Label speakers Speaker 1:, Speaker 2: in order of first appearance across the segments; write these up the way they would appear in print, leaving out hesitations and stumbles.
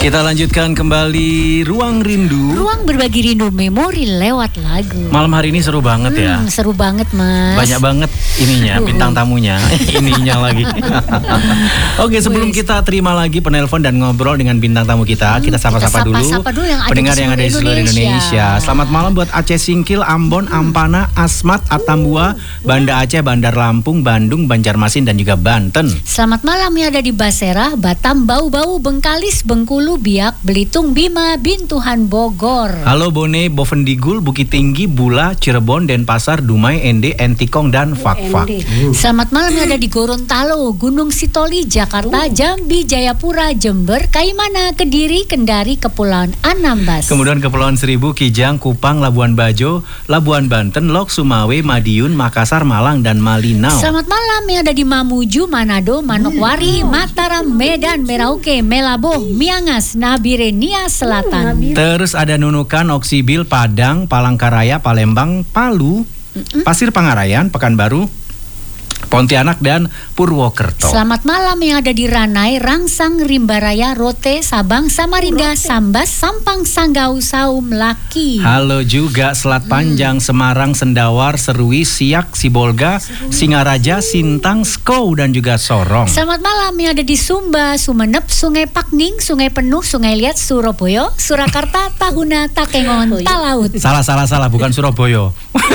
Speaker 1: Kita lanjutkan kembali Ruang Rindu.
Speaker 2: Ruang berbagi rindu memori lewat lagu.
Speaker 1: Malam hari ini seru banget ya.
Speaker 2: Seru banget, Mas.
Speaker 1: Banyak banget ininya, bintang tamunya. Ininya lagi. Oke, sebelum kita terima lagi penelpon dan ngobrol dengan bintang tamu kita sapa-sapa dulu
Speaker 2: yang
Speaker 1: pendengar yang ada di seluruh Indonesia. Selamat malam buat Aceh Singkil, Ambon, Ampana, Asmat, Atambua, Banda Aceh, Bandar Lampung, Bandung, Banjarmasin dan juga Banten.
Speaker 2: Selamat malam yang ada di Basera, Batam, Bau-Bau, Bengkalis, Bengkulu, Biak, Belitung, Bima, Bintuhan, Bogor.
Speaker 1: Halo Bone, Bovendigul, Bukit Tinggi, Bula, Cirebon, Denpasar, Dumai, Ende, Entikong dan Fakfak.
Speaker 2: Selamat malam yang ada di Gorontalo, Gunung Sitoli, Jakarta, Jambi, Jayapura, Jember, Kaimana, Kediri, Kendari, Kepulauan Anambas.
Speaker 1: Kemudian Kepulauan Seribu, Kijang, Kupang, Labuan Bajo, Labuan Banten, Lok, Sumawe, Madiun, Makassar, Malang dan Malinau.
Speaker 2: Selamat malam yang ada di Mamuju, Manado, Manokwari, Mataram, Medan, Merauke, Melabo, Miangas, Nabire, Nia Selatan.
Speaker 1: Terus ada Nunukan, Oksibil, Padang, Palangkaraya, Palembang, Palu, Pasir Pangarayan, Pekanbaru, Pontianak dan Purwokerto.
Speaker 2: Selamat malam yang ada di Ranai, Rangsang, Rimbaraya, Rote, Sabang, Samarinda, Sambas, Sampang, Sanggau, Saum, Laki.
Speaker 1: Halo juga Selat Panjang, Semarang, Sendawar, Serui, Siak, Sibolga, Singaraja, Sintang, Skou dan juga Sorong.
Speaker 2: Selamat malam yang ada di Sumba, Sumenep, Sungai Pakning, Sungai Penuh, Sungai Liat, Surabaya, Surakarta, Tahuna, Takengon, Talaut.
Speaker 1: Salah, bukan Surabaya.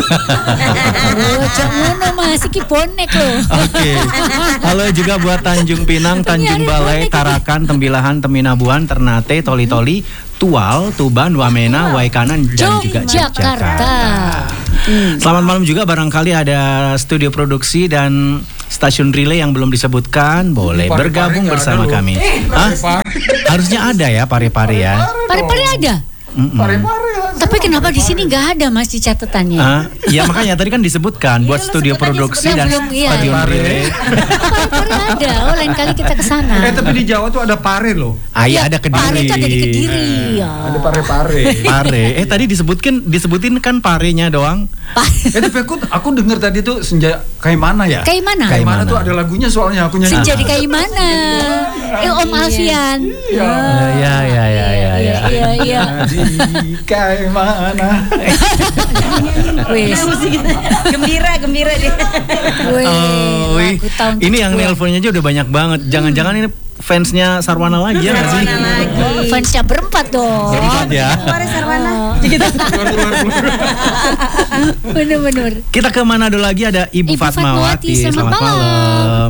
Speaker 2: Jangan masih kiponek loh.
Speaker 1: Oke. Halo juga buat Tanjung Pinang, Tanjung Balai, Tarakan, Tembilahan, Teminabuan, Ternate, Toli-Toli, Tual, Tuban, Wamena, Waikanan dan juga Jakarta. Selamat malam juga, barangkali ada studio produksi dan stasiun relay yang belum disebutkan, boleh bergabung bersama kami. Harusnya ada ya Pare-Pare ya.
Speaker 2: Pare-Pare ada? Tapi kenapa di sini nggak ada Mas di catatannya?
Speaker 1: Ya makanya tadi kan disebutkan buat studio produksi dan stasiun relay.
Speaker 2: Pare ada. Oh lain kali kita ke sana.
Speaker 3: Tapi di Jawa tuh ada Pare loh.
Speaker 1: Iya ada Kediri.
Speaker 2: Pare itu ada di Kediri.
Speaker 3: Ada Pare-Pare.
Speaker 1: Pare. Tadi disebutin kan parenya doang.
Speaker 3: Tapi aku dengar tadi tuh senja kayak mana ya?
Speaker 2: Kayak mana?
Speaker 3: Kayak mana tuh ada lagunya soalnya aku nyanyi.
Speaker 2: Senja di kayak mana? Om Alfian.
Speaker 1: Iya.
Speaker 3: Iya. Kayak mana?
Speaker 4: Gembira dia.
Speaker 1: Ini yang nelponnya aja udah banyak banget. Jangan-jangan ini fansnya Sarwana lagi ya nggak sih?
Speaker 2: Fansnya berempat dong.
Speaker 1: Berempat ya.
Speaker 4: Sarwana.
Speaker 2: Bener.
Speaker 1: Kita ke Manado lagi, ada Ibu Fatmawati. Selamat malam.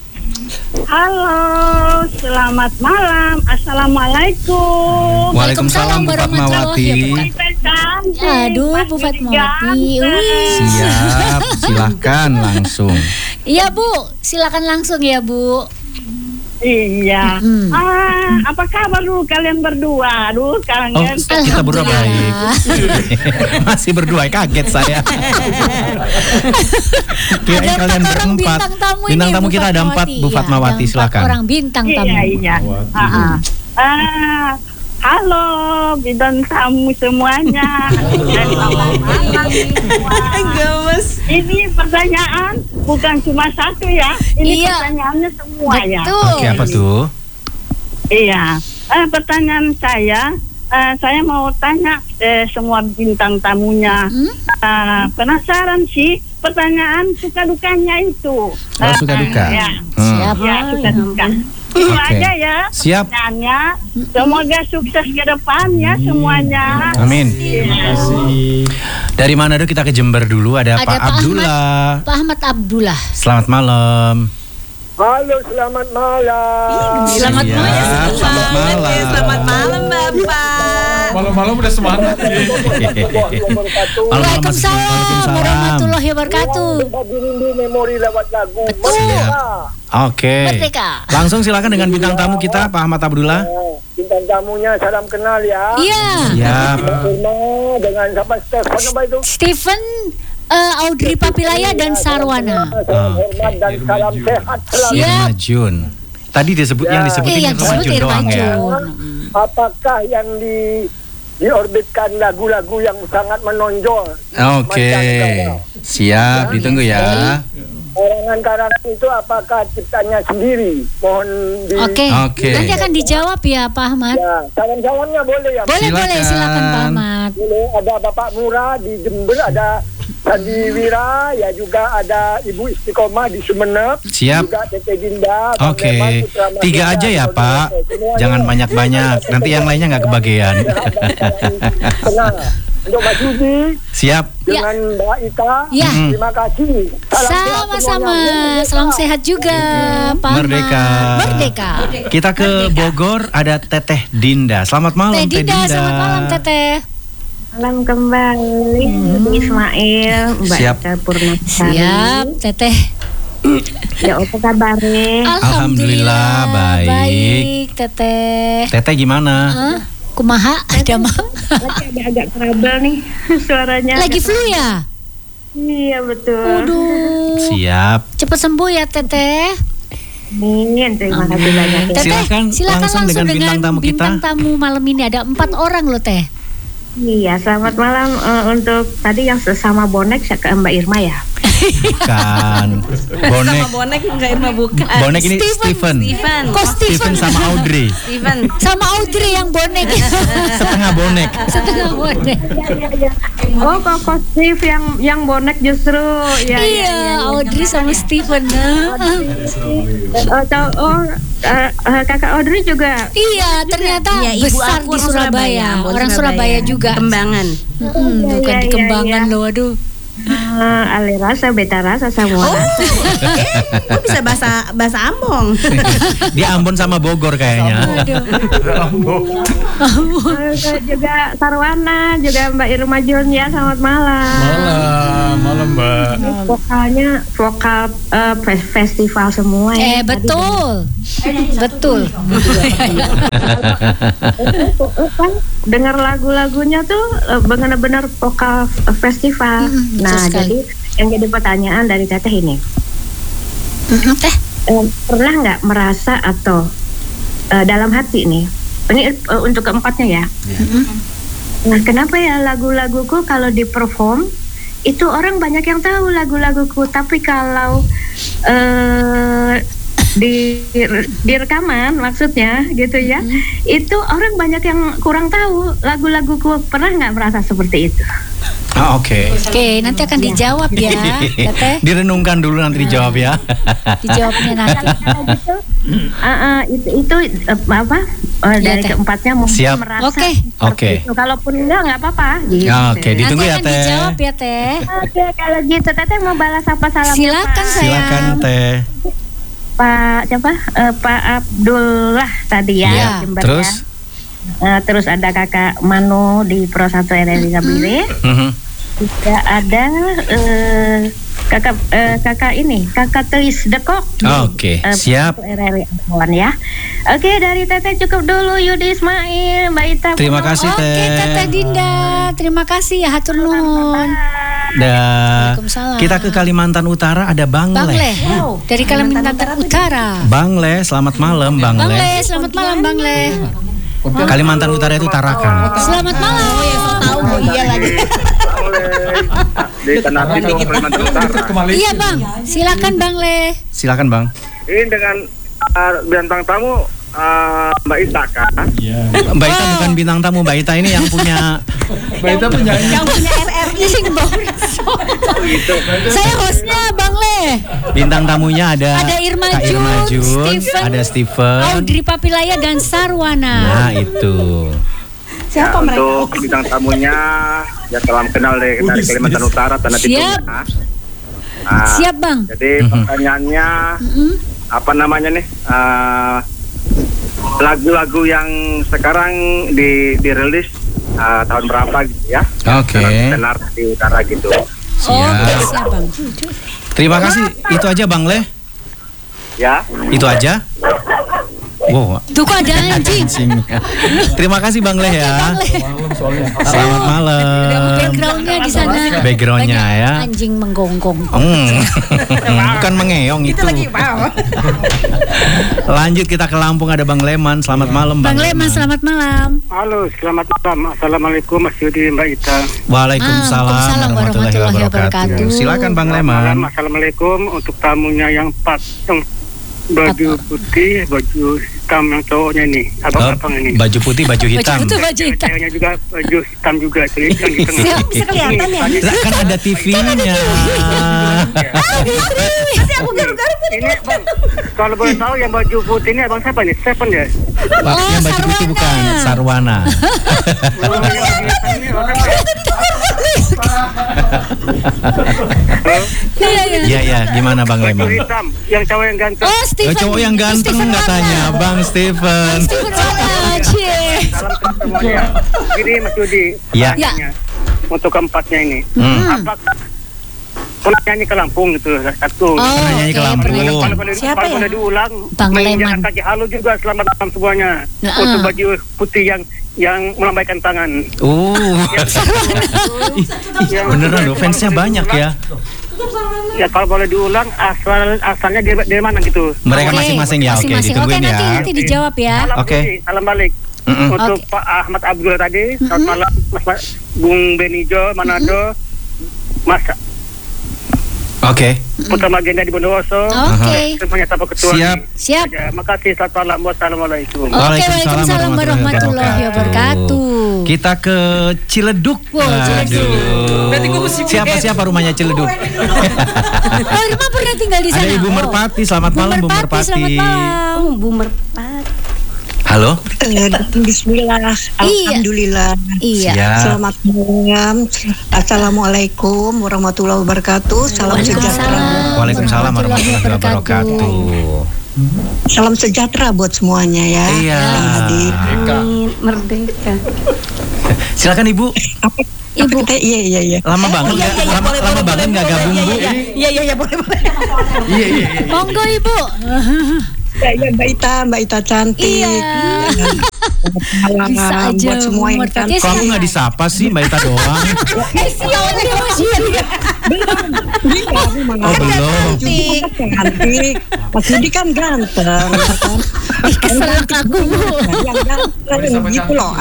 Speaker 5: Halo, selamat malam. Assalamualaikum.
Speaker 1: Waalaikumsalam Bu Fatmawati.
Speaker 2: Aduh, Bu Fatmawati.
Speaker 1: Siap, silakan langsung.
Speaker 2: Iya Bu, silakan langsung ya Bu.
Speaker 5: Iya. Apa kabar dulu kalian berdua? Aduh, kangen.
Speaker 1: Kita berdua baik. Masih berdua, kaget saya. Kirain kalian berempat. Bintang tamu kita ada 4, Bu Fatmawati, silakan.
Speaker 2: Orang bintang tamu.
Speaker 5: Iya. Halo, bintang tamu semuanya.
Speaker 4: Gemes.
Speaker 5: Ini pertanyaan bukan cuma satu ya. Ini pertanyaannya semua ya.
Speaker 1: Oke, apa tuh?
Speaker 5: Iya. Pertanyaan saya mau tanya semua bintang tamunya. Penasaran sih pertanyaan suka dukanya itu.
Speaker 1: Suka duka.
Speaker 5: Ya.
Speaker 2: Siap.
Speaker 5: Ya, suka duka. Itu aja ya.
Speaker 1: Siap.
Speaker 5: Pertanyaannya. Semoga sukses ke depan ya semuanya.
Speaker 1: Amin. Terima kasih. Dari Manado kita ke Jember dulu, ada Pak Abdullah.
Speaker 2: Pak Ahmad Abdullah.
Speaker 1: Selamat malam.
Speaker 6: Halo, selamat malam.
Speaker 2: Selamat malam.
Speaker 4: Selamat malam Bapak.
Speaker 3: Malam-malam udah semangat.
Speaker 2: Waalaikumsalam warahmatullahi wabarakatuh.
Speaker 6: Rindu memori lewat lagu.
Speaker 1: Oke. Langsung silakan dengan bintang tamu kita Pak Ahmad Abdullah.
Speaker 6: Bintang tamunya salam kenal ya.
Speaker 2: Iya.
Speaker 1: Siap.
Speaker 6: Dengan siapa Stephen apa itu?
Speaker 2: Stephen, Audrey Papilaya dan Sarwana.
Speaker 6: Salam hormat dan salam sehat selalu.
Speaker 1: Irma Jun. Tadi yang disebutin Irma Jun doang ya.
Speaker 6: Apakah yang diorbitkan lagu-lagu yang sangat menonjol?
Speaker 1: Oke. Siap, ditunggu ya.
Speaker 6: Karangan-karangan itu apakah ciptanya sendiri? Mohon di...
Speaker 2: Oke. Nanti akan dijawab ya Pak Ahmad.
Speaker 6: Ya, calon-calonnya boleh ya?
Speaker 2: Boleh, silakan Pak Ahmad.
Speaker 6: Boleh, ada Bapak Murah di Jember, ada Sandi Wira, ya juga ada Ibu Istiqomah di Sumeneb.
Speaker 1: Siap.
Speaker 6: Juga Tete Dinda.
Speaker 1: Oke. 3 aja ya Pak. Jangan banyak-banyak. Nanti yang lainnya nggak kebagian.
Speaker 6: Untuk Mbak Judy.
Speaker 1: Siap.
Speaker 6: Dengan Mbak Ita.
Speaker 2: Ya.
Speaker 6: Terima kasih.
Speaker 2: Sama-sama. Salam sehat juga Pak Ahmad. Merdeka.
Speaker 1: Kita ke Bogor, ada Teteh Dinda. Selamat malam
Speaker 2: Teh Dinda. Selamat malam Teteh.
Speaker 7: Malam kembali Ismail, Mbak
Speaker 1: Siap.
Speaker 7: Ita Purnasari.
Speaker 2: Siap Teteh.
Speaker 7: Ya apa kabarnya?
Speaker 1: Alhamdulillah, baik.
Speaker 2: Teteh.
Speaker 1: Teteh gimana?
Speaker 2: Kumaha? Ada Mam?
Speaker 7: Lagi agak trouble nih suaranya.
Speaker 2: Lagi flu ya?
Speaker 7: Iya betul.
Speaker 2: Waduh.
Speaker 1: Siap.
Speaker 2: Cepat sembuh ya Teteh.
Speaker 7: Amin, terima kasih banyak. Ya.
Speaker 2: Teteh, silakan langsung dengan
Speaker 1: bintang tamu kita.
Speaker 2: Bintang tamu malam ini ada 4 orang loh Teh.
Speaker 7: Iya, selamat malam untuk tadi yang sesama bonek saya ke Mbak Irma ya.
Speaker 1: Bukan.
Speaker 4: Sama bonek enggak Irma bukan.
Speaker 1: Bonek ini Steven.
Speaker 2: Kok
Speaker 1: Steven sama Audrey.
Speaker 2: Sama Audrey yang bonek.
Speaker 1: Setengah bonek.
Speaker 2: Setengah bonek.
Speaker 7: Oh, kok Steve yang bonek justru ya.
Speaker 2: Iya, Audrey sama Steven.
Speaker 7: Kakak Audrey juga.
Speaker 2: Iya, ternyata
Speaker 4: Ibu
Speaker 2: besar
Speaker 4: aku
Speaker 2: di Surabaya. Orang Surabaya juga.
Speaker 4: Kembangan.
Speaker 2: Bukan di Kembangan loh, aduh.
Speaker 7: Ale rasa, beta rasa, semua.
Speaker 4: Kok bisa bahasa Ambon?
Speaker 1: Dia Ambon sama Bogor kayaknya.
Speaker 7: Juga Sarwana, juga Mbak Irma Jun ya, selamat malam.
Speaker 3: Malam Mbak.
Speaker 7: Vokalnya vokal festival semua ya.
Speaker 2: Betul. Betul.
Speaker 7: Dengar lagu-lagunya tuh benar-benar vokal festival. Nah, jadi yang jadi pertanyaan dari Teteh ini,
Speaker 2: Teh,
Speaker 7: pernah nggak merasa atau dalam hati nih, ini untuk keempatnya ya. Nah, kenapa ya lagu-laguku kalau di-perform itu orang banyak yang tahu lagu-laguku, tapi kalau di rekaman maksudnya gitu ya, itu orang banyak yang kurang tahu lagu-laguku. Pernah nggak merasa seperti itu?
Speaker 1: Oke,
Speaker 2: nanti akan dijawab ya, Teteh.
Speaker 1: Direnungkan dulu nanti dijawab ya.
Speaker 2: Dijawabnya nanti.
Speaker 7: Itu apa? Dari keempatnya mungkin
Speaker 1: Siap.
Speaker 7: merasa.
Speaker 1: Oke.
Speaker 7: Itu. Kalaupun enggak apa-apa. Gitu.
Speaker 1: Oke, ditunggu
Speaker 2: nanti
Speaker 1: ya
Speaker 2: akan
Speaker 1: Teh.
Speaker 2: dijawab ya Teh.
Speaker 7: Oke, kalau gitu Teteh mau balas apa salamnya?
Speaker 2: Silakan
Speaker 7: Pak?
Speaker 2: sayang.
Speaker 1: Silakan Teh.
Speaker 7: Pak siapa? Pak Abdullah tadi ya.
Speaker 1: Iya.
Speaker 7: Jember,
Speaker 1: Terus?
Speaker 7: ya. Terus ada Kakak Manu di Pro 1 RRI Gambire. Juga ada kakak Teis Dekok.
Speaker 1: Oke, siap.
Speaker 7: RRI Ambon ya. Oke, dari Teteh cukup dulu. Yudi Ismail, Mbak Ita.
Speaker 1: Terima kasih Teh.
Speaker 2: Oke Teteh Dinda, terima kasih ya, hatur nuhun.
Speaker 1: Dan
Speaker 2: Waalaikumsalam.
Speaker 1: kita ke Kalimantan Utara, ada Bang
Speaker 2: Bang
Speaker 1: Le.
Speaker 2: Le, dari Kalimantan Utara.
Speaker 1: Bang Le, selamat malam Bang
Speaker 2: Bang
Speaker 1: Le.
Speaker 2: Le, selamat malam Bang Le.
Speaker 1: Kalimantan Utara itu Tarakan.
Speaker 2: Selamat malam.
Speaker 4: Tahu iya lagi.
Speaker 6: Di Tanah Timur, Kalimantan Utara.
Speaker 2: Iya Bang, silakan Bang Le.
Speaker 1: Silakan Bang.
Speaker 6: Ini dengan bintang tamu Mbak Ita kan?
Speaker 1: Mbak Ita bukan bintang tamu, Mbak Ita ini yang punya.
Speaker 3: Mbak Ita penyanyi.
Speaker 4: Yang punya RRI.
Speaker 2: Saya hostnya Bang Le.
Speaker 1: Bintang tamunya ada
Speaker 2: Irma
Speaker 1: Kak
Speaker 2: Jun, Steven,
Speaker 1: ada Steven,
Speaker 2: Audrey Papilaya dan Sarwana.
Speaker 1: Nah itu.
Speaker 4: Siapa mereka?
Speaker 6: Untuk bintang tamunya, ya salam kenal dari Kalimantan Utara, Tanah Timur.
Speaker 2: Siap. Siap Bang.
Speaker 6: Jadi pertanyaannya apa namanya nih? Lagu-lagu yang sekarang dirilis tahun berapa gitu ya?
Speaker 1: Oke.
Speaker 6: Tenar di utara gitu.
Speaker 2: Siap Bang.
Speaker 1: Terima kasih. Itu aja Bang Le.
Speaker 6: Ya.
Speaker 1: Itu aja. Wow.
Speaker 2: Tuh kok ada anjing.
Speaker 1: Terima kasih Bang Leh ya. Selamat malam.
Speaker 2: Backgroundnya di sana.
Speaker 1: Backgroundnya
Speaker 2: banyak
Speaker 1: ya.
Speaker 2: Anjing menggonggong.
Speaker 1: Bukan mengeong itu. Lanjut kita ke Lampung, ada Bang Leman. Selamat malam
Speaker 2: Bang Leman, selamat malam.
Speaker 6: Halo, selamat malam. Assalamualaikum Mas Yudi, Mbak Ita.
Speaker 1: Waalaikumsalam warahmatullahi wabarakatuh. Silakan Bang Leman.
Speaker 6: Assalamualaikum untuk tamunya yang baju putih, baju hitam yang cowoknya ini, abang-abang ini.
Speaker 1: Baju putih, baju hitam.
Speaker 2: Baju hitam.
Speaker 6: Ceweknya juga baju hitam juga, yang di tengah.
Speaker 4: Bisa kelihatan ya?
Speaker 1: Kan ada TV-nya.
Speaker 4: Nanti aku garuk-garuk.
Speaker 6: Ini Bang, kalau boleh tahu yang baju putih ini abang siapa nih? Seven ya?
Speaker 1: Yang baju putih bukan Sarwana. Iya, gimana Bang Leman?
Speaker 6: Baju hitam, yang cowok yang ganteng.
Speaker 2: Oh, Steven.
Speaker 1: Cowok yang ganteng katanya, Bang Steven.
Speaker 2: Steven Rana, cie.
Speaker 6: Salam semuanya. Jadi Mas Yudi,
Speaker 1: Ya.
Speaker 6: untuk keempatnya ini, apakah pernah nyanyi ke Lampung gitu? Satu.
Speaker 1: Pernah nyanyi ke Lampung.
Speaker 4: Siapa ya?
Speaker 6: Boleh diulang.
Speaker 2: Bang Leman.
Speaker 6: Menginjakan kaki halo juga, selamat malam semuanya. Untuk baju putih yang melambaikan tangan.
Speaker 1: Beneran loh, fansnya banyak ya.
Speaker 6: Ya kalau boleh diulang, asalnya dari mana gitu?
Speaker 1: Mereka masing-masing ya, oke, ditungguin ya.
Speaker 2: Nanti dijawab ya.
Speaker 1: Oke.
Speaker 6: Salam balik. Untuk Pak Ahmad Abdul tadi, selamat malam. Mas Bung Benijo, Manado, Mas
Speaker 1: Oke.
Speaker 6: Putra Magenda di Bondowoso.
Speaker 2: Oke.
Speaker 6: Semuanya tanpa ketua.
Speaker 2: Siap.
Speaker 6: Ya, makasih, selamat malam. Wassalamualaikum.
Speaker 2: Waalaikumsalam warahmatullahi wabarakatuh.
Speaker 1: Kita ke Ciledug. Siapa rumahnya Ciledug?
Speaker 2: Oh, Irma pernah tinggal di sana.
Speaker 1: Ada Ibu Merpati. Selamat malam Bu Merpati.
Speaker 2: Selamat malam.
Speaker 4: Bu Merpati.
Speaker 1: Halo.
Speaker 8: Bismillah. Alhamdulillah.
Speaker 2: Iya.
Speaker 8: Selamat malam. Assalamualaikum warahmatullahi wabarakatuh. Salam sejahtera.
Speaker 1: Waalaikumsalam warahmatullahi wabarakatuh.
Speaker 8: Salam sejahtera buat semuanya ya.
Speaker 1: Iya.
Speaker 4: Merdeka.
Speaker 1: Silakan Ibu.
Speaker 8: Ibu. Iya.
Speaker 1: Lama banget nggak gabung Bu.
Speaker 4: Iya, boleh.
Speaker 2: Monggo Ibu.
Speaker 8: Ya, Mbak Ita cantik.
Speaker 2: Iya. Bisa aja
Speaker 8: buat semua yang cantik.
Speaker 1: Kamu nggak disapa sih Mbak Ita doang? Belum.
Speaker 8: Cantik. Mas Yudi kan ganteng.
Speaker 2: Keselak aku Bu.
Speaker 8: Gitu loh.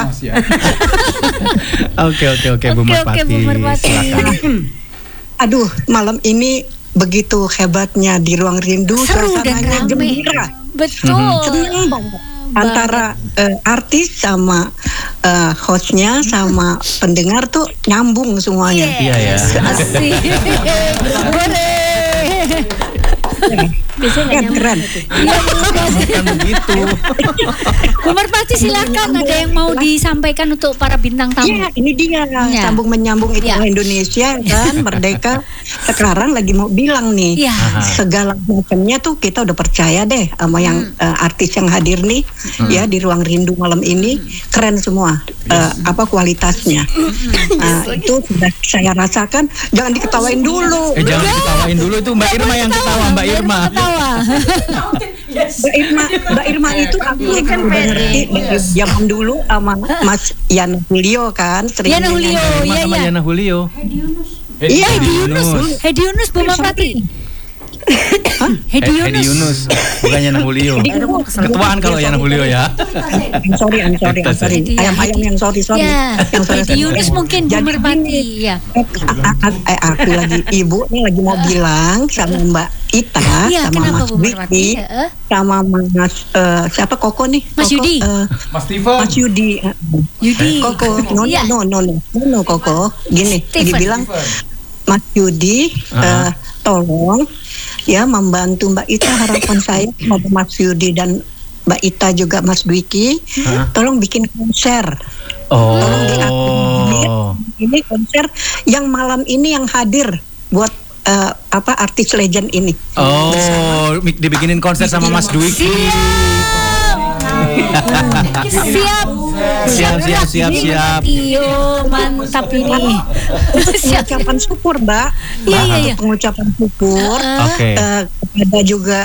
Speaker 1: Oke Bu Merpati. Silakan.
Speaker 8: Aduh, malam ini begitu hebatnya di Ruang Rindu,
Speaker 2: Seru dan
Speaker 8: suasananya
Speaker 2: rame.
Speaker 8: gembira.
Speaker 2: Betul.
Speaker 8: Seneng banget. Antara artis sama hostnya sama pendengar tuh nyambung semuanya.
Speaker 1: Iya ya.
Speaker 2: Asik. Boleh.
Speaker 8: Keren.
Speaker 2: Iya,
Speaker 1: Bukan begitu.
Speaker 2: Bu Merpati silakan, ada yang mau disampaikan untuk para bintang tamu.
Speaker 8: Iya, ini dia sambung menyambung itu Indonesia kan merdeka. Sekarang lagi mau bilang nih,
Speaker 2: Iya.
Speaker 8: segala macamnya tuh kita udah percaya deh sama yang artis yang hadir nih ya di Ruang Rindu malam ini, keren semua apa kualitasnya. Itu sudah saya rasakan. Jangan diketawain dulu.
Speaker 1: Jangan diketawain dulu, itu Mbak Irma yang ketawa, Mbak Irma.
Speaker 8: Mbak Irma itu aku kan ngerti dari zaman dulu sama Mas Yana Julio kan.
Speaker 2: Yana Julio, iya.
Speaker 1: Sama Yana Julio.
Speaker 8: Iya,
Speaker 2: Hedi Yunus Bu Merpati. Hedi
Speaker 1: Yunus, bukan Yana Julio. Ketuaan kalau Yana Julio ya.
Speaker 8: Sorry. Ayam yang sorry.
Speaker 2: Ya, Hedi Yunus mungkin Bu Merpati. Ya.
Speaker 8: Aku lagi ibu nih lagi mau bilang sama Mbak Ita, sama Mas Wiki, sama Mas siapa Koko nih?
Speaker 2: Mas Yudi.
Speaker 8: Mas Yudi. Koko. No Koko. Gini, dibilang Mas Yudi, tolong ya membantu Mbak Ita, harapan saya kepada Mas Yudi dan Mbak Ita juga Mas Dwiki, tolong bikin konser. Tolong ini konser yang malam ini yang hadir buat artis legend ini.
Speaker 1: Dibikinin konser sama Mas Dwiki.
Speaker 2: Siap. Iyo, mantap ini.
Speaker 8: Pengucapan syukur, Mbak.
Speaker 2: Iya.
Speaker 8: Pengucapan syukur.
Speaker 1: Oke.
Speaker 8: Kepada juga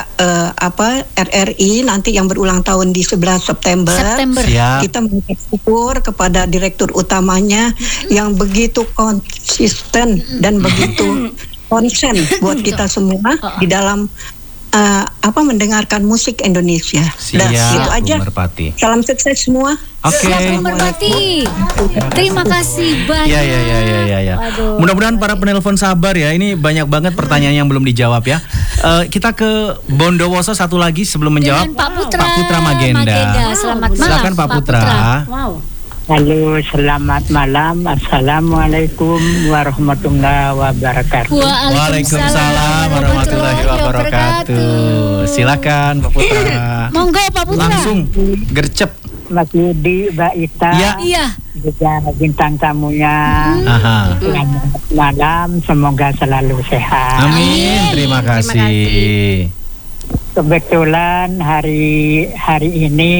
Speaker 8: RRI nanti yang berulang tahun di 11 September.
Speaker 1: Siap.
Speaker 8: Kita mengucap syukur kepada direktur utamanya yang begitu konsisten dan begitu konsen buat kita semua di dalam mendengarkan musik Indonesia.
Speaker 1: Siap,
Speaker 8: itu aja.
Speaker 1: Bu Merpati.
Speaker 8: Salam sukses semua.
Speaker 1: Oke.
Speaker 2: Siap, Bu Merpati. Terima kasih banyak.
Speaker 1: Ya.
Speaker 2: Waduh.
Speaker 1: Mudah-mudahan para penelpon sabar ya. Ini banyak banget pertanyaan yang belum dijawab ya. Kita ke Bondowoso satu lagi sebelum menjawab.
Speaker 2: Dengan Pak Putra
Speaker 1: Magenda.
Speaker 2: Selamat malam.
Speaker 1: Silakan Pak Putra.
Speaker 4: Wow.
Speaker 6: Halo, selamat malam. Assalamualaikum warahmatullahi wabarakatuh.
Speaker 1: Waalaikumsalam warahmatullahi wabarakatuh. Silakan Pak Putra.
Speaker 2: Monggo Pak Putra.
Speaker 1: Langsung gercep.
Speaker 6: Mas Yudi, Mbak Ita,
Speaker 2: Iya.
Speaker 6: juga bintang tamunya. Selamat malam, semoga selalu sehat.
Speaker 1: Amin. Terima kasih.
Speaker 6: Kebetulan hari ini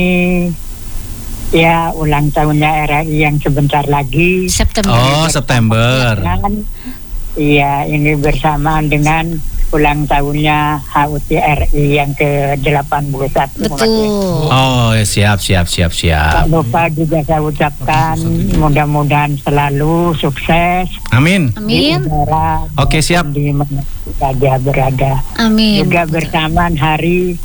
Speaker 6: ya ulang tahunnya RRI yang sebentar lagi.
Speaker 1: September.
Speaker 6: Iya, ini bersamaan dengan ulang tahunnya HUT RI yang ke-81.
Speaker 2: Betul.
Speaker 1: Oh, siap.
Speaker 6: Tak lupa juga saya ucapkan mudah-mudahan selalu sukses.
Speaker 1: Amin.
Speaker 2: Amin.
Speaker 6: Di udara,
Speaker 1: Oke, siap.
Speaker 6: di mana saja berada.
Speaker 2: Amin.
Speaker 6: Juga bersamaan hari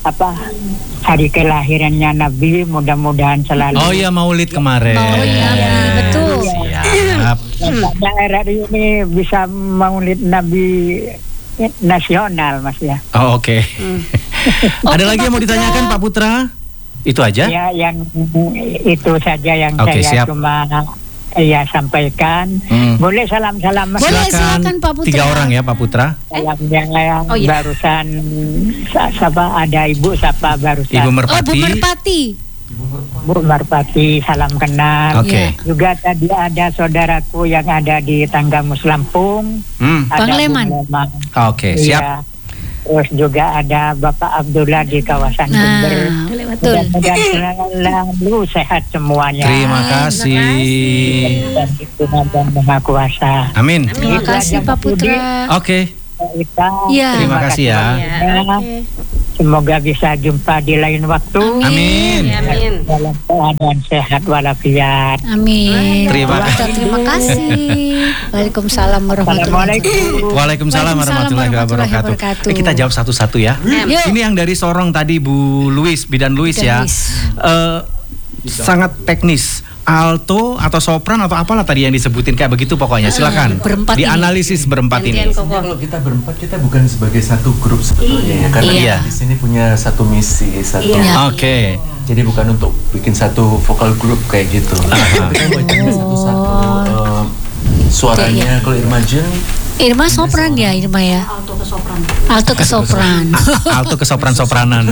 Speaker 6: kelahirannya Nabi, mudah-mudahan selalu.
Speaker 1: Oh iya, Maulid kemarin.
Speaker 2: Maulid Nabi, betul.
Speaker 1: Siap.
Speaker 6: RRI ini bisa Maulid Nabi nasional, Mas ya.
Speaker 1: Oh, oke. Ada lagi yang mau ditanyakan Pak Putra? Itu aja?
Speaker 6: Ya, yang itu saja yang
Speaker 1: Oke,
Speaker 6: saya
Speaker 1: siap.
Speaker 6: cuma sampaikan. Boleh salam-salam, Mas?
Speaker 2: Boleh, silakan Pak Putra.
Speaker 1: 3 orang ya Pak Putra.
Speaker 6: Salam yang barusan ada Ibu siapa barusan?
Speaker 1: Ibu Merpati.
Speaker 2: Bu Merpati.
Speaker 6: Bu Merpati, salam kenal.
Speaker 1: Oke.
Speaker 6: Juga tadi ada saudaraku yang ada di Tanggamus Lampung. Ada
Speaker 2: Bang Leman.
Speaker 6: Bu Leman.
Speaker 1: Oke, siap.
Speaker 6: Iya. Terus juga ada Bapak Abdullah di kawasan Jember.
Speaker 2: Betul.
Speaker 6: Mudah-mudahan selalu sehat semuanya.
Speaker 1: Terima kasih.
Speaker 6: Dan Tuhan dan Maha Kuasa.
Speaker 1: Amin.
Speaker 2: Terima kasih Pak Putra.
Speaker 1: Oke.
Speaker 2: Ya.
Speaker 1: Terima kasih ya.
Speaker 6: Semoga bisa jumpa di lain waktu.
Speaker 1: Amin.
Speaker 6: Dalam keadaan sehat walafiat.
Speaker 2: Amin.
Speaker 1: Terima kasih.
Speaker 2: Terima kasih. Waalaikumsalam warahmatullahi wabarakatuh.
Speaker 1: Waalaikumsalam warahmatullahi wabarakatuh. Kita jawab satu-satu ya.
Speaker 2: Yuk.
Speaker 1: Ini yang dari Sorong tadi Bu Bidan Luis ya. Sangat teknis. Alto atau sopran atau apalah tadi yang disebutin kayak begitu pokoknya. Silakan.
Speaker 2: Berempat
Speaker 1: dianalisis berempat ini.
Speaker 9: Kalau kita berempat, kita bukan sebagai satu grup sebetulnya, karena di sini punya satu misi, satu.
Speaker 1: Oke.
Speaker 9: Jadi bukan untuk bikin satu vokal grup kayak gitu. Kita bacanya satu-satu. Suaranya kalau
Speaker 2: Irma sopran ya, Irma ya. Alto ke sopran.
Speaker 1: Alto ke sopran-sopranan.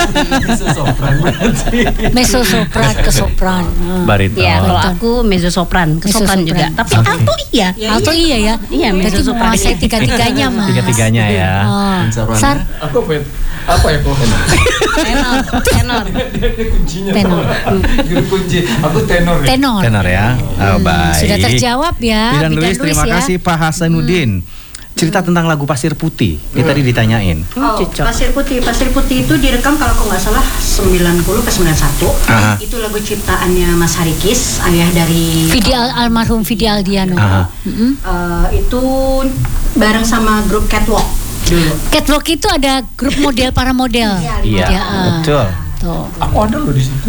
Speaker 2: Mezzo sopran ke sopran.
Speaker 1: Bariton.
Speaker 4: Ya, kalau aku mezzo sopran, ke sopran juga. Tapi alto iya.
Speaker 2: Alto iya ya.
Speaker 4: Iya, mezzo
Speaker 2: Berarti
Speaker 4: sopran.
Speaker 2: menguasai tiga-tiganya, Mas.
Speaker 1: Tiga-tiganya ya.
Speaker 2: Sar.
Speaker 3: Aku apa ya kok?
Speaker 4: Tenor.
Speaker 2: Tenor.
Speaker 3: Guru kunci. Aku tenor.
Speaker 1: Tenor ya. Oh, baik.
Speaker 2: Sudah terjawab ya.
Speaker 1: Bidan Luis, terima kasih Pak Hasanuddin. Cerita tentang lagu Pasir Putih. Ini tadi ditanyain.
Speaker 10: Pasir Putih itu direkam kalau aku nggak salah 90 ke 91. Itu lagu ciptaannya Mas Harikis, ayah dari
Speaker 2: almarhum Vidi Aldiano.
Speaker 10: Itu bareng sama grup Catwalk dulu.
Speaker 2: Catwalk itu ada grup model para model.
Speaker 1: Iya, betul.
Speaker 2: Tuh.
Speaker 3: Aku ada loh di situ.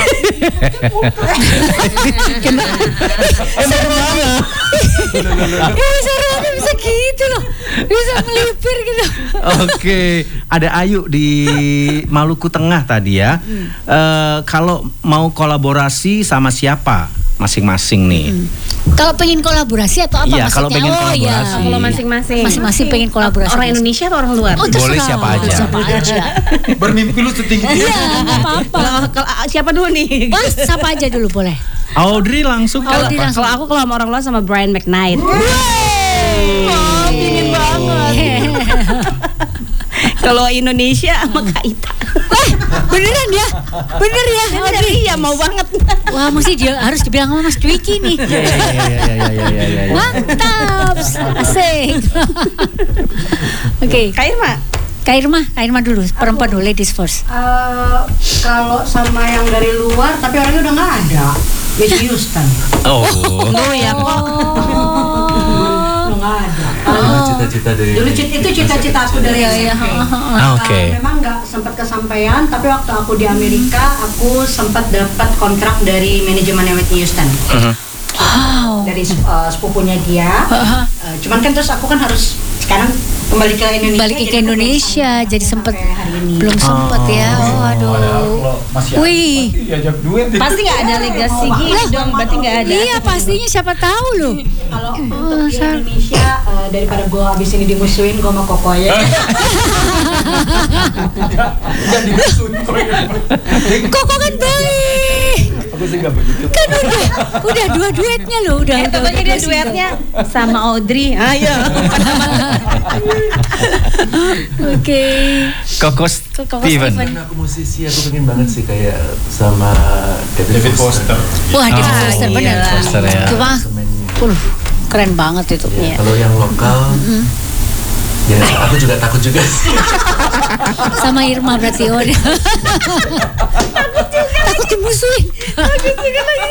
Speaker 2: Bisa gitu loh. Bisa melipir gitu.
Speaker 1: Oke, ada Ayu di Maluku Tengah tadi ya. Kalau mau kolaborasi sama siapa masing-masing nih?
Speaker 2: Kalau pengen kolaborasi atau apa
Speaker 1: iya,
Speaker 2: maksudnya?
Speaker 1: Kalau pengen kolaborasi.
Speaker 4: Kalau masing-masing.
Speaker 2: Masing-masing pengen kolaborasi.
Speaker 4: Orang Indonesia atau orang luar?
Speaker 1: Boleh siapa aja.
Speaker 3: Bermimpi lu setinggi.
Speaker 2: Iya, apa-apa.
Speaker 4: Kalau siapa dulu nih?
Speaker 2: Siapa aja dulu boleh.
Speaker 1: Audrey langsung.
Speaker 4: Kalau aku sama orang luar sama Brian McKnight.
Speaker 2: Dingin banget.
Speaker 4: Kalau Indonesia sama Kak Ita.
Speaker 2: Beneran ya? Bener ya?
Speaker 4: Bener, iya mau banget.
Speaker 2: Wah, mesti dia harus dibilang sama Mas Dwiki nih.
Speaker 1: Iya.
Speaker 2: Mantap, asik. Oke. Kak Irma dulu, perempuan dulu, ladies first.
Speaker 10: Kalau sama yang dari luar, tapi orangnya udah nggak ada. Whitney Houston.
Speaker 1: Oh
Speaker 4: ya kok.
Speaker 10: Udah nggak ada.
Speaker 9: Cita-cita dari
Speaker 10: Dulu itu cita-cita aku dari SMP.
Speaker 1: Oke.
Speaker 10: Memang nggak sempat kesampaian, tapi waktu aku di Amerika, aku sempat dapat kontrak dari manajemennya Whitney Houston.
Speaker 2: Wow.
Speaker 10: Dari sepupunya dia. Cuman kan terus aku kan harus sekarang kembali ke Indonesia.
Speaker 2: Jadi sempat belum sempat ya. Waduh. Wih.
Speaker 3: Diajak duet.
Speaker 4: Pasti nggak ada legasi gitu dong, berarti nggak ada.
Speaker 2: Iya pastinya, siapa tahu loh.
Speaker 10: Kalau untuk di Indonesia daripada gue abis ini dimusuhin, gue mau Koko ya.
Speaker 3: Enggak dimusuhin.
Speaker 2: Koko kan baik.
Speaker 3: Aku sih nggak begitu.
Speaker 2: Kan udah dua duetnya loh, udah.
Speaker 4: Contohnya dia duetnya sama Audrey. Ayo.
Speaker 2: Oke.
Speaker 1: Koko Steven.
Speaker 9: Karena aku musisi, aku pengen banget sih kayak sama
Speaker 3: David Foster.
Speaker 2: Wah, David Foster benar.
Speaker 1: Foster ya.
Speaker 2: Cuma keren banget itu.
Speaker 9: Ya, kalau yang lokal, ya aku juga takut juga sih.
Speaker 2: Sama Irma berarti takut dimusuhin. Takut juga lagi.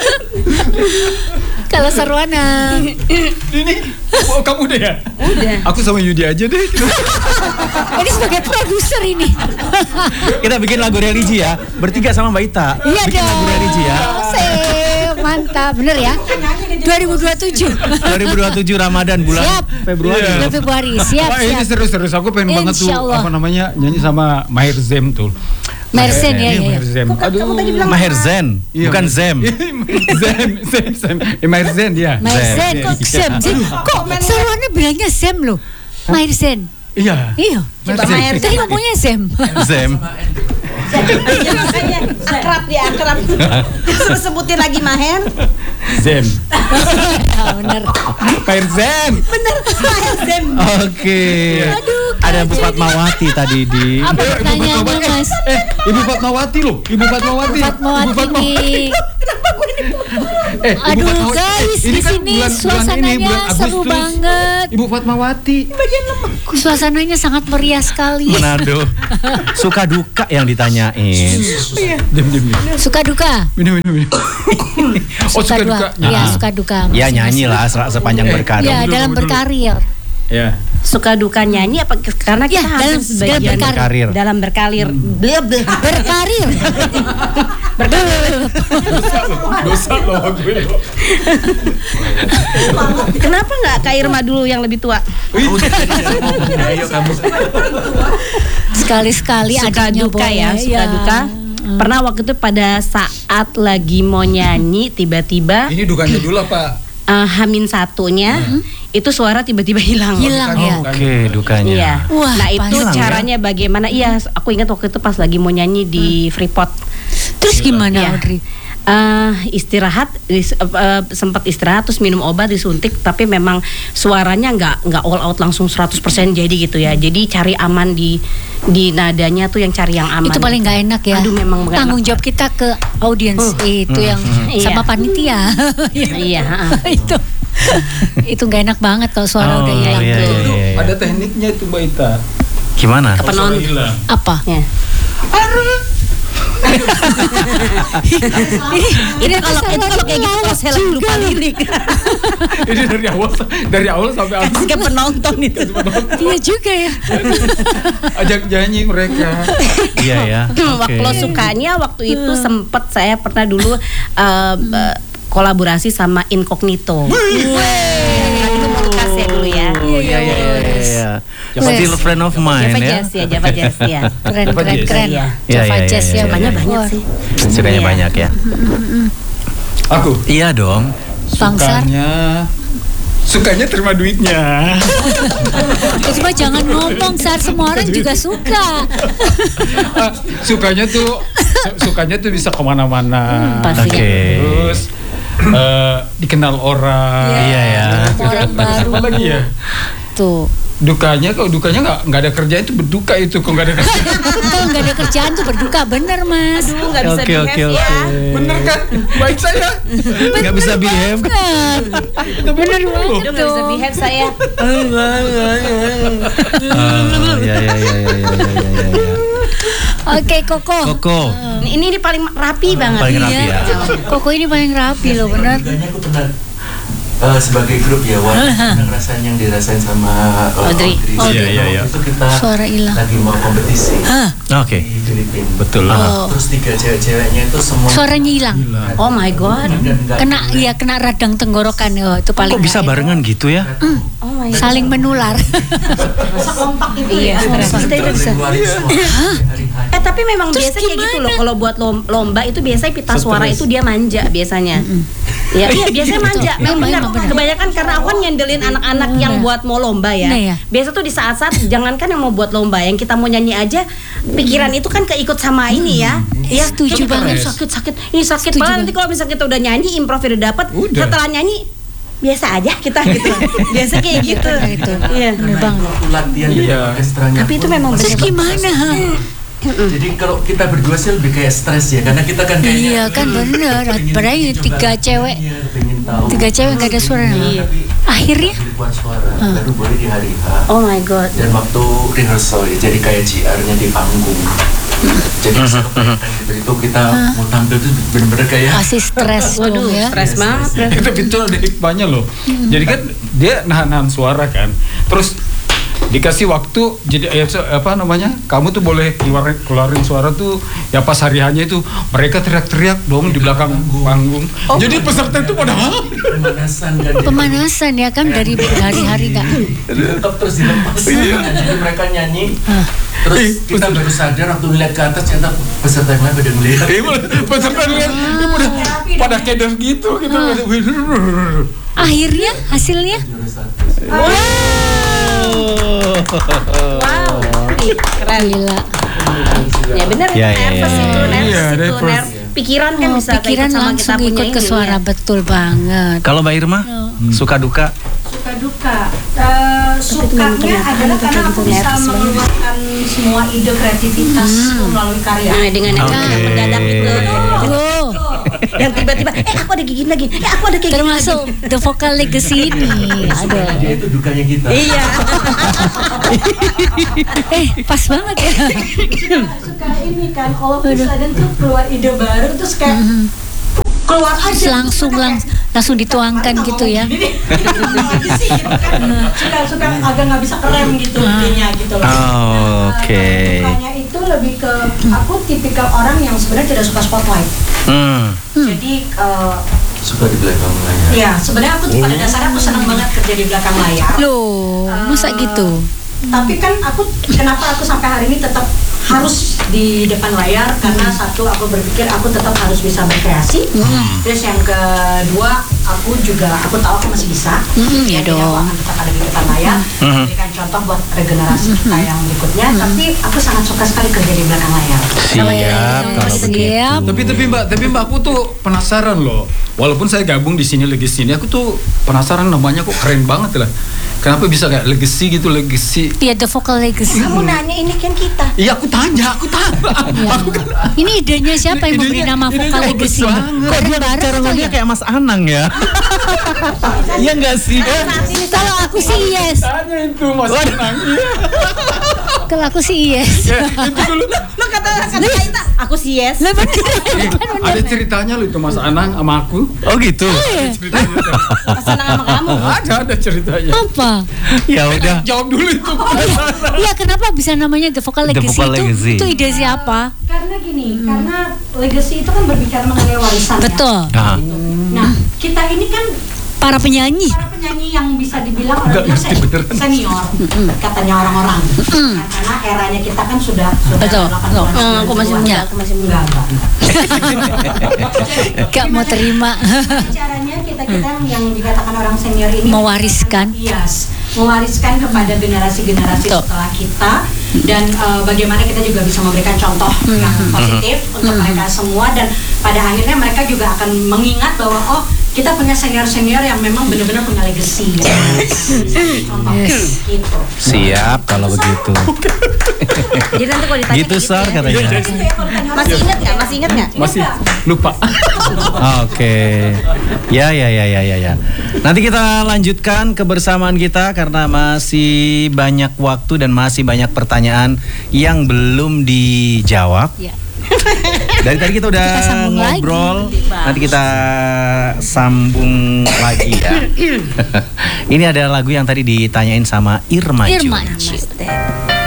Speaker 2: Kalau Sarwana.
Speaker 3: Ini kamu udah ya?
Speaker 4: Udah.
Speaker 3: Aku sama Yudi aja deh.
Speaker 2: Ini sebagai produser ini.
Speaker 1: Kita bikin lagu religi ya, bertiga sama Mbak Ita.
Speaker 2: Iya
Speaker 1: bikin lagu religi ya.
Speaker 2: Mantap, bener ya. 2027
Speaker 1: Ramadan bulan Februari.
Speaker 2: Bulan Februari. Siap.
Speaker 3: Ini serius. Aku pengen banget tuh nyanyi sama Maher Zem tuh.
Speaker 2: Maher Zen ya.
Speaker 3: Aduh.
Speaker 1: Maher Zen, bukan Zem.
Speaker 3: Zem. Maher Zen ya.
Speaker 2: Maher Zen kok Zem? Kok Sarwana bilangnya Zem loh. Maher Zen.
Speaker 3: Iya.
Speaker 2: Maher tadi ngomongnya Zem.
Speaker 4: Iya makanya akrab. Terus sebutin lagi Maher.
Speaker 3: Zem.
Speaker 2: Bener.
Speaker 3: Maher Zen.
Speaker 4: Bener, Maher Zen.
Speaker 1: Oke. Ada Bu Fatmawati tadi di.
Speaker 2: Apa pertanyaannya Mas?
Speaker 3: Ibu Fatmawati loh. Ibu Fatmawati
Speaker 2: nih.
Speaker 3: Aduh
Speaker 2: guys, di sini suasananya seru banget.
Speaker 3: Ibu Fatmawati.
Speaker 2: Suasananya sangat meriah sekali.
Speaker 1: Manado. Suka duka yang ditanyain.
Speaker 3: Diam.
Speaker 2: Suka duka.
Speaker 3: Minum. Oh suka duka.
Speaker 2: Iya suka duka.
Speaker 1: Ya nyanyi lah sepanjang berkarir.
Speaker 2: Ya dalam berkarir.
Speaker 3: Ya.
Speaker 4: Suka duka nyanyi apa karena kita harus sebagian dalam berkarir.
Speaker 2: Berkarir.
Speaker 3: Dosa loh gue.
Speaker 4: Kenapa nggak Kak Irma dulu yang lebih tua?
Speaker 9: Ayo kamu.
Speaker 2: Sekali-sekali
Speaker 4: suka duka ya, suka duka. Pernah waktu itu pada saat lagi mau nyanyi tiba-tiba.
Speaker 3: Ini dukanya dulu apa?
Speaker 4: Hamin satunya itu suara tiba-tiba hilang
Speaker 2: ya.
Speaker 1: Oke, dukanya.
Speaker 4: Iya.
Speaker 2: Wah,
Speaker 4: nah itu caranya bagaimana? Iya, aku ingat waktu itu pas lagi mau nyanyi di Freeport.
Speaker 2: Terus gimana, Audrey?
Speaker 4: Istirahat, sempat istirahat terus minum obat disuntik, tapi memang suaranya nggak all out langsung 100% jadi gitu ya. Jadi cari aman di nadanya tuh yang cari yang aman.
Speaker 2: Itu paling nggak enak ya.
Speaker 4: Aduh, memang
Speaker 2: tanggung jawab kita ke audiens itu yang sama panitia.
Speaker 4: Iya.
Speaker 2: Itu nggak enak banget kalau suara udah hilang.
Speaker 1: Iya.
Speaker 3: Ada tekniknya itu Mbak Ita.
Speaker 1: Gimana?
Speaker 4: Ke penonton.
Speaker 2: Apa?
Speaker 4: Ya. ini kalau kayak gitu saya lagi lupa lirik.
Speaker 3: Ini dari awal sampai akhir.
Speaker 4: Ke penonton itu.
Speaker 2: Iya juga ya.
Speaker 3: Ajak nyanyi mereka.
Speaker 1: Iya ya.
Speaker 4: Kalau sukanya waktu itu sempat saya pernah dulu kolaborasi sama Incognito. Dulu ya.
Speaker 1: Iya. Still friend of mine ya.
Speaker 4: Java Jazz ya.
Speaker 2: Keren.
Speaker 1: Java Jazz
Speaker 2: ya.
Speaker 4: Sukanya banyak sih.
Speaker 1: Sukanya banyak ya.
Speaker 3: Aku?
Speaker 1: Iya dong.
Speaker 3: Sukanya terima duitnya.
Speaker 2: Cuma jangan ngomong saat semua orang juga suka.
Speaker 3: Sukanya tuh bisa kemana-mana.
Speaker 1: Oke.
Speaker 3: Terus dikenal orang.
Speaker 1: Iya ya.
Speaker 2: Orang baru.
Speaker 3: Apa lagi ya?
Speaker 2: Tuh.
Speaker 3: dukanya nggak ada kerjaan itu berduka itu kok nggak ada kerjaan.
Speaker 2: Kalau nggak ada kerjaan tuh berduka, bener Mas.
Speaker 4: Aduh, nggak bisa behave ya.
Speaker 3: Bener kan? Baik saya.
Speaker 1: Nggak bisa behave.
Speaker 2: Bener banget.
Speaker 4: Aduh, nggak bisa behave saya.
Speaker 1: Ya.
Speaker 2: Oke, Koko.
Speaker 4: Ini paling rapi banget.
Speaker 1: Paling rapi ya.
Speaker 2: Koko ini paling rapi loh, bener.
Speaker 9: Aku pernah sebagai grup ya, ngerasain yang dirasain sama Audrey.
Speaker 1: Iya.
Speaker 9: Itu kita
Speaker 2: Suara hilang.
Speaker 9: lagi mau kompetisi
Speaker 1: Oke.
Speaker 9: di Filipina.
Speaker 1: Betul.
Speaker 9: Terus 3 cewek-ceweknya itu semua
Speaker 2: Suaranya hilang.
Speaker 4: Oh my god.
Speaker 2: Kena radang tenggorokan. Oh, itu paling.
Speaker 1: Kok bisa barengan gitu ya?
Speaker 4: Oh my god.
Speaker 2: Saling menular.
Speaker 10: Sekompak itu ya.
Speaker 4: Kita itu bisa. Tapi memang biasa kayak gitu loh. Kalau buat lomba itu biasanya pita suara itu dia manja biasanya. Iya biasanya manja. Memang benar. Kebanyakan karena aku kan nyendelin anak-anak yang buat mau lomba ya. Biasa tuh di saat-saat jangankan yang mau buat lomba, yang kita mau nyanyi aja pikiran itu kan keikut sama ini ya. Ya
Speaker 2: setuju banget.
Speaker 4: Sakit. Ini sakit banget. Nanti kalau misalnya kita udah nyanyi, improv udah dapet, setelah nyanyi biasa aja kita gitu. Biasa kayak gitu. Iya,
Speaker 2: bener banget.
Speaker 9: Latihan di orkestranya.
Speaker 4: Tapi itu memang
Speaker 2: terus gimana?
Speaker 9: Jadi kalau kita berdua sih lebih kayak stres ya, karena kita kan kayaknya
Speaker 2: iya kan bener. Padahal 3 cewek nggak ada suara. Akhirnya
Speaker 9: buat suara baru boleh di hari H.
Speaker 4: Oh my god.
Speaker 9: Dan waktu rehearsal ya, jadi kayak JR-nya di panggung. Jadi itu kita mau tampil tuh bener-bener kayak
Speaker 2: masih stres. Waduh ya.
Speaker 4: Stres banget.
Speaker 3: Itu ada hikmahnya loh. Jadi kan dia nahan suara kan. Terus dikasih waktu, jadi kamu tuh boleh keluarin suara tuh ya pas hari hanya itu mereka teriak-teriak dong di belakang panggung. Jadi peserta itu pada
Speaker 2: pemanasan ya kan dari berhari-hari kan.
Speaker 9: Terus dilepas. Jadi mereka nyanyi. Terus kita baru sadar waktu ngeliat ke atas ternyata peserta yang lain pada ngeliat.
Speaker 3: Peserta ngeliat pada keder gitu.
Speaker 2: Akhirnya hasilnya
Speaker 4: wow, keren.
Speaker 2: Gila.
Speaker 4: Ya benar, nervous itu. Pikiran kan bisa
Speaker 2: langsung ikut ke suara. Betul banget.
Speaker 1: Kalau Mbak Irma, suka duka?
Speaker 10: Sukanya adalah karena aku bisa mengeluarkan semua ide kreativitas melalui karya.
Speaker 4: Dengan mendadak itu. Yang tiba-tiba, aku ada gigi lagi, aku ada kayak
Speaker 2: termasuk The Vocal Legacy ini. Aduh.
Speaker 9: Itu dukanya kita.
Speaker 4: Iya.
Speaker 2: Pas banget ya.
Speaker 10: Suka ini kan, all of a sudden tuh keluar ide baru terus kayak keluar aja
Speaker 2: langsung dituangkan gitu ya.
Speaker 10: Suka agak nggak bisa kerem gitu intinya gitu loh.
Speaker 1: Oke.
Speaker 10: Makanya itu lebih ke aku tipikal orang yang sebenarnya tidak suka spotlight. Jadi
Speaker 9: suka di belakang layar.
Speaker 10: Ya sebenarnya aku pada dasarnya aku senang banget kerja di belakang layar.
Speaker 2: Loh, masa gitu?
Speaker 10: Tapi kan kenapa aku sampai hari ini tetap harus di depan layar, karena satu aku berpikir aku tetap harus bisa berkreasi. Terus yang kedua aku tahu aku masih bisa.
Speaker 2: Ya dong.
Speaker 10: Aku akan tetap ada di depan layar, memberikan contoh buat regenerasi kita yang berikutnya. Tapi aku sangat suka sekali kerja di belakang layar.
Speaker 1: Siap kalau begitu.
Speaker 3: Tapi mbak aku tuh penasaran loh. Walaupun saya gabung di sini aku tuh penasaran namanya kok keren banget lah. Kenapa bisa kayak legacy gitu, legacy?
Speaker 2: Iya, The Vocal Legacy.
Speaker 10: Kamu nanya ini kan kita.
Speaker 3: Iya, aku tanya.
Speaker 2: Ini idenya siapa yang memberi nama Vocal Legacy?
Speaker 1: Kok dia cara ngomongnya kayak Mas Anang ya? Iya nggak sih?
Speaker 2: Kalau aku sih yes.
Speaker 3: Tanya itu Mas Anang.
Speaker 2: Kalau aku sih yes.
Speaker 3: Itu dulu.
Speaker 4: Lo kata aku sih yes.
Speaker 3: Ada ceritanya lo itu Mas Anang sama aku.
Speaker 1: Oh gitu.
Speaker 4: Mas Anang sama kamu.
Speaker 3: Ada ceritanya.
Speaker 2: Apa?
Speaker 1: Ya udah.
Speaker 3: Jawab dulu itu.
Speaker 2: Iya, kenapa bisa namanya The Vocal Legacy? Itu ide siapa?
Speaker 10: Karena gini, karena legacy itu kan berbicara mengenai warisan.
Speaker 2: Betul.
Speaker 10: Ya? Nah, kita ini kan
Speaker 2: para penyanyi
Speaker 10: yang bisa dibilang orangnya senior, katanya orang-orang. Karena eranya kita kan sudah
Speaker 2: betul.
Speaker 4: Aku masih muda.
Speaker 2: Gak mau terima.
Speaker 10: Caranya kita yang dikatakan orang senior ini
Speaker 2: mewariskan.
Speaker 10: Mewariskan kepada generasi-generasi setelah kita, dan bagaimana kita juga bisa memberikan contoh yang positif untuk mereka semua, dan pada akhirnya mereka juga akan mengingat bahwa kita punya senior yang memang benar-benar punya legacy ya. Contoh gitu.
Speaker 1: Siap kalau begitu.
Speaker 4: Jadi nanti kalau ditanya
Speaker 1: Gitu Sar katanya.
Speaker 4: Masih ingat nggak?
Speaker 3: Masih lupa.
Speaker 1: Oke. Ya. Nanti kita lanjutkan kebersamaan kita karena masih banyak waktu dan masih banyak pertanyaan yang belum dijawab.
Speaker 2: Ya.
Speaker 1: Dari tadi kita udah ngobrol, nanti kita sambung lagi ya. Ini ada lagu yang tadi ditanyain sama Irma Jun.